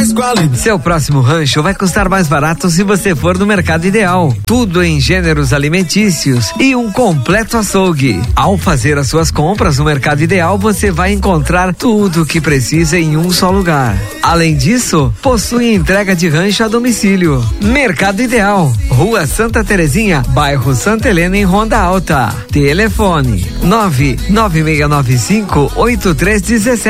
mais qualidade. Seu próximo rancho vai custar mais barato se você for no Mercado Ideal. Tudo em gêneros alimentícios e um completo açougue. Ao fazer as suas compras no Mercado Ideal, você vai encontrar tudo o que precisa em um só lugar. Além disso, possui entrega de rancho a domicílio. Mercado Ideal, Rua Santa Terezinha, bairro Santa Helena, em Ronda Alta. Telefone 99695-8317.